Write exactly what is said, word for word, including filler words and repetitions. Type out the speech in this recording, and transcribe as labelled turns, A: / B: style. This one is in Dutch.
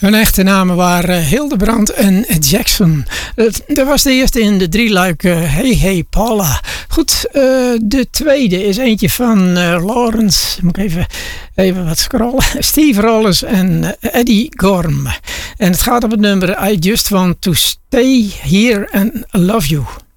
A: Hun echte namen waren Hildebrand en Jackson. Dat was de eerste in de drieluik uh, Hey Hey Paula. Goed, uh, de tweede is eentje van uh, Lawrence. Moet ik even, even wat scrollen. Steve Rolls en uh, Eddie Gorm. En het gaat om het nummer I Just Want To Stay Here and Love You.